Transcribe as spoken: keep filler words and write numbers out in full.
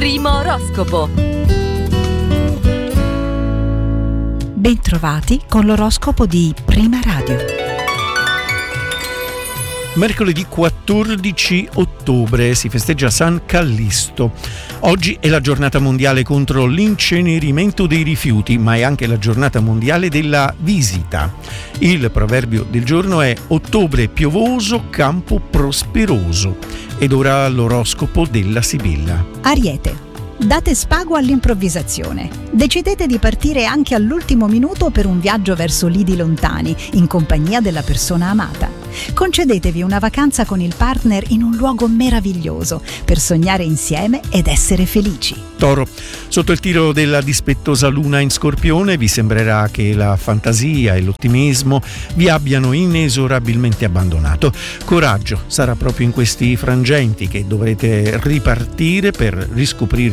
Primo oroscopo. Bentrovati con l'oroscopo di Prima Radio. Mercoledì quattordici ottobre si festeggia San Callisto. Oggi è la giornata mondiale contro l'incenerimento dei rifiuti, ma è anche la giornata mondiale della visita. Il proverbio del giorno è ottobre piovoso, campo prosperoso. Ed ora l'oroscopo della Sibilla. Ariete. Date spago all'improvvisazione. Decidete di partire anche all'ultimo minuto per un viaggio verso lidi lontani, in compagnia della persona amata. Concedetevi una vacanza con il partner in un luogo meraviglioso per sognare insieme ed essere felici. Toro. Sotto il tiro della dispettosa luna in Scorpione vi sembrerà che la fantasia e l'ottimismo vi abbiano inesorabilmente abbandonato. Coraggio, sarà proprio in questi frangenti che dovrete ripartire per riscoprire